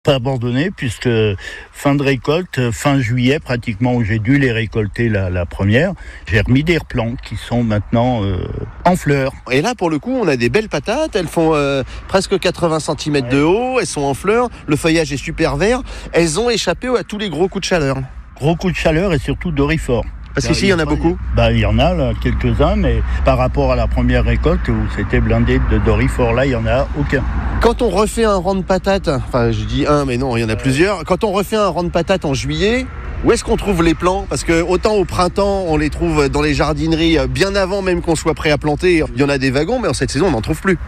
Pas abandonné puisque fin de récolte, fin juillet pratiquement où j'ai dû les récolter la première, j'ai remis des replants qui sont maintenant en fleurs. Et là pour le coup on a des belles patates, elles font presque 80 cm de haut, elles sont en fleurs, le feuillage est super vert, elles ont échappé à tous les gros coups de chaleur. Gros coups de chaleur et surtout dorifort. Parce qu'ici il y en a beaucoup. Il y en a là, quelques-uns, mais par rapport à la première récolte où c'était blindé de dorifort, là il n'y en a aucun. Quand on refait un rang de patates, enfin je dis un mais non, il y en a plusieurs, quand on refait un rang de patates en juillet, où est-ce qu'on trouve les plants ? Parce que autant au printemps on les trouve dans les jardineries bien avant même qu'on soit prêt à planter, il y en a des wagons, mais en cette saison on n'en trouve plus.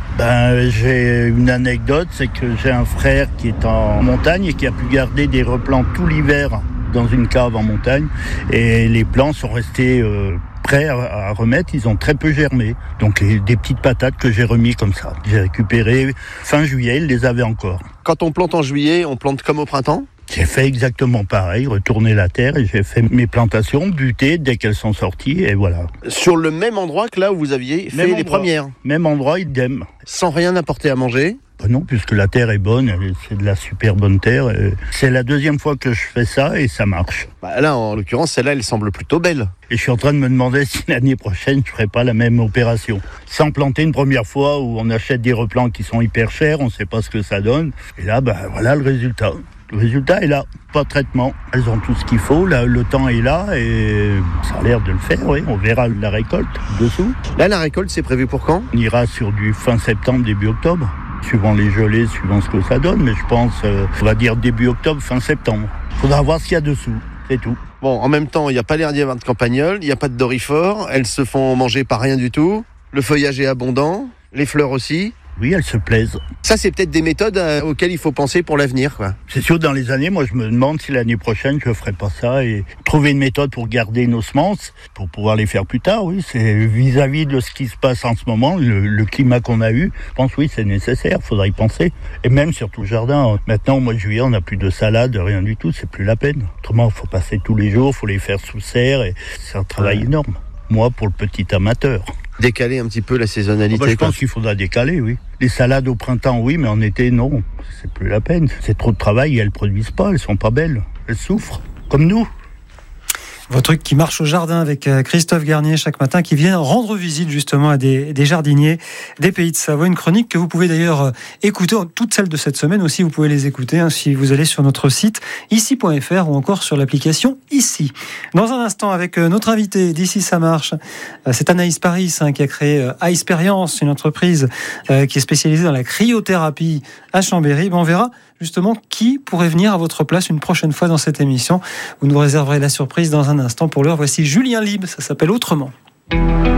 J'ai une anecdote, c'est que j'ai un frère qui est en montagne et qui a pu garder des replants tout l'hiver dans une cave en montagne et les plants sont restés prêts à remettre, ils ont très peu germé. Donc des petites patates que j'ai remis comme ça. J'ai récupéré fin juillet, ils les avaient encore. Quand on plante en juillet, on plante comme au printemps ? J'ai fait exactement pareil, retourner la terre et j'ai fait mes plantations, buter dès qu'elles sont sorties et voilà. Sur le même endroit que là où vous aviez fait les premières ? Même endroit, idem. Sans rien apporter à manger ? Non, puisque la terre est bonne, c'est de la super bonne terre. C'est la deuxième fois que je fais ça et ça marche. Là, en l'occurrence, celle-là, elle semble plutôt belle. Et je suis en train de me demander si l'année prochaine, je ne ferai pas la même opération. Sans planter une première fois où on achète des replants qui sont hyper chers, on ne sait pas ce que ça donne. Et là, voilà le résultat. Le résultat est là, pas de traitement. Elles ont tout ce qu'il faut, là, le temps est là et ça a l'air de le faire, oui. On verra la récolte dessous. Là, la récolte, c'est prévu pour quand ? On ira sur du fin septembre, début octobre. Suivant les gelées, suivant ce que ça donne, mais je pense, on va dire début octobre, fin septembre. Il faudra voir ce qu'il y a dessous, c'est tout. Bon, en même temps, il n'y a pas l'air d'y avoir de campagnol, il n'y a pas de dorifort, elles se font manger par rien du tout, le feuillage est abondant, les fleurs aussi. Oui, elles se plaisent. Ça, c'est peut-être des méthodes auxquelles il faut penser pour l'avenir, quoi. C'est sûr, dans les années, moi, je me demande si l'année prochaine, je ne ferai pas ça et trouver une méthode pour garder nos semences, pour pouvoir les faire plus tard, oui. C'est vis-à-vis de ce qui se passe en ce moment, le climat qu'on a eu, je pense, oui, c'est nécessaire, il faudra y penser. Et même sur tout le jardin. Maintenant, au mois de juillet, on n'a plus de salade, rien du tout, c'est plus la peine. Autrement, il faut passer tous les jours, il faut les faire sous serre et c'est un travail énorme. Moi, pour le petit amateur. Décaler un petit peu la saisonnalité. Je pense qu'il faudra décaler, oui. Les salades au printemps, oui, mais en été, non. C'est plus la peine. C'est trop de travail et elles produisent pas, elles sont pas belles. Elles souffrent, comme nous. Votre truc qui marche au jardin avec Christophe Garnier chaque matin, qui vient rendre visite justement à des jardiniers des Pays de Savoie. Une chronique que vous pouvez d'ailleurs écouter, toutes celles de cette semaine aussi, vous pouvez les écouter si vous allez sur notre site ici.fr ou encore sur l'application Ici. Dans un instant, avec notre invité d'Ici ça marche, c'est Anaïs Paris qui a créé Iceperience, une entreprise qui est spécialisée dans la cryothérapie à Chambéry. On verra justement qui pourrait venir à votre place une prochaine fois dans cette émission. Vous nous réserverez la surprise dans un instant. Pour l'heure, voici Julien Libre, ça s'appelle Autrement.